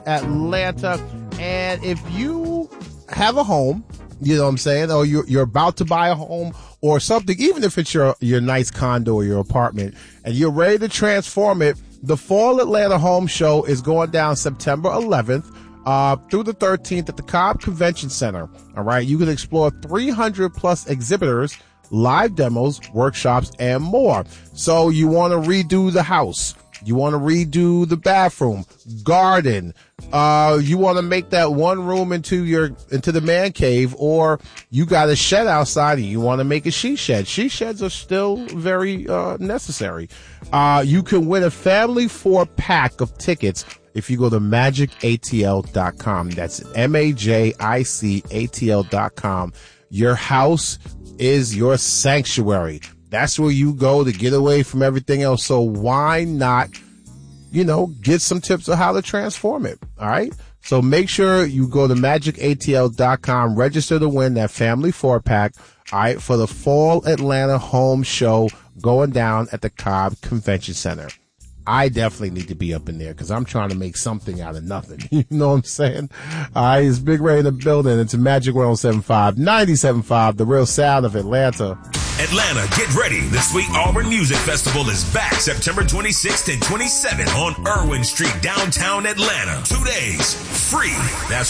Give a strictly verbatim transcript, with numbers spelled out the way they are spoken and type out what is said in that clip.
Atlanta. And if you have a home, you know what I'm saying, or you're, you're about to buy a home or something, even if it's your, your nice condo or your apartment, and you're ready to transform it, the Fall Atlanta Home Show is going down September eleventh uh, through the thirteenth at the Cobb Convention Center. All right. You can explore three hundred plus exhibitors, live demos, workshops, and more. So you want to redo the house. You want to redo the bathroom, garden. Uh, you want to make that one room into your, into the man cave, or you got a shed outside and you want to make a she shed. She sheds are still very, uh, necessary. Uh, you can win a family four pack of tickets if you go to magic A T L dot com. That's M A J I C A T L dot com. Your house is your sanctuary. That's where you go to get away from everything else. So why not, you know, get some tips on how to transform it? All right. So make sure you go to magic A T L dot com, register to win that family four pack. All right. For the Fall Atlanta Home Show going down at the Cobb Convention Center. I definitely need to be up in there because I'm trying to make something out of nothing. You know what I'm saying? All right, it's Big Ray in the building. It's Magic one oh seven point five, ninety-seven point five, the real sound of Atlanta. Atlanta, get ready. The Sweet Auburn Music Festival is back September twenty-sixth and twenty-seventh on Irwin Street, downtown Atlanta. Two days, free. That's